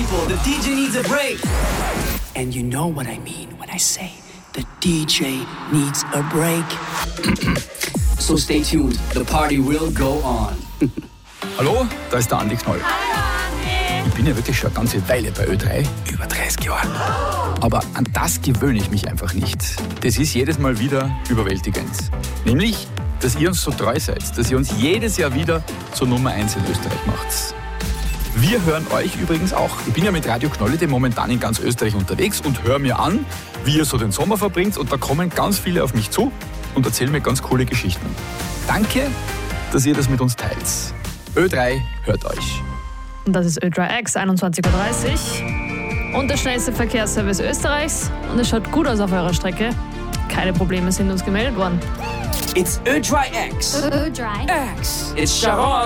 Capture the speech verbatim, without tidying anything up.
people, the D J needs a break. And you know what I mean when I say the D J needs a break. So stay tuned, the party will go on. Hallo, da ist der Andi Knoll. Ich bin ja wirklich schon eine ganze Weile bei Ö drei, über dreißig Jahre. Aber an das gewöhne ich mich einfach nicht. Das ist jedes Mal wieder überwältigend. Nämlich, dass ihr uns so treu seid, dass ihr uns jedes Jahr wieder zur Nummer eins in Österreich macht. Wir hören euch übrigens auch. Ich bin ja mit Radio Knolle momentan in ganz Österreich unterwegs und höre mir an, wie ihr so den Sommer verbringt. Und da kommen ganz viele auf mich zu und erzählen mir ganz coole Geschichten. Danke, dass ihr das mit uns teilt. Ö drei hört euch. Und das ist Ö drei X, einundzwanzig Uhr dreißig. Und der schnellste Verkehrsservice Österreichs. Und es schaut gut aus auf eurer Strecke. Keine Probleme sind uns gemeldet worden. It's Ö drei X. Ö drei X. It's Sharon.